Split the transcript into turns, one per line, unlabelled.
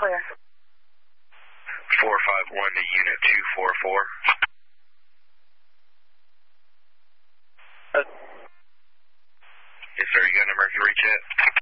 clear.
451 to unit 244. Yes, sir. You got an emergency reach yet?